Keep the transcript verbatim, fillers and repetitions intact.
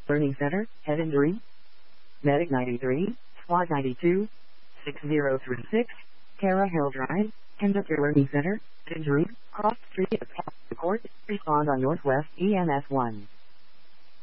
Learning Center, Head Injury. Medic ninety-three, Squad ninety-two, six zero three six, Cara Hill Drive, Conductor Learning Center, Injury, cross street at the court, respond on Northwest E M S one.